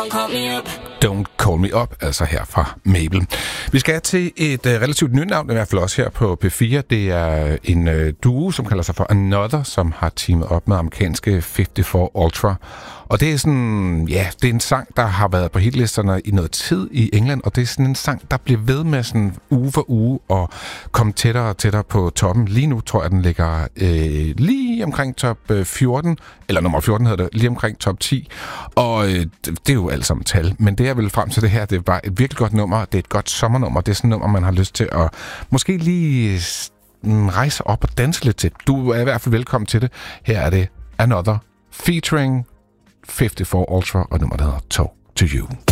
Don't Call Me Up, altså her fra Mabel. Vi skal til et relativt nyt navn, i hvert fald også her på P4. Det er en duo, som kalder sig for Another, som har teamet op med amerikanske 54 Ultra. Og det er sådan, ja, det er en sang, der har været på hitlisterne i noget tid i England, og det er sådan en sang, der bliver ved med sådan uge for uge og komme tættere og tættere på toppen. Lige nu tror jeg, den ligger lige omkring top 14, eller nummer 14 hedder det, lige omkring top 10. Og det er jo alt sammen tal, men det jeg vil frem til det her, det er bare et virkelig godt nummer, det er et godt sommernummer, det er sådan et nummer, man har lyst til at måske lige rejse op og danse lidt til. Du er i hvert fald velkommen til det. Her er det Another featuring 54 Ultra, og nummer der hedder Talk to You.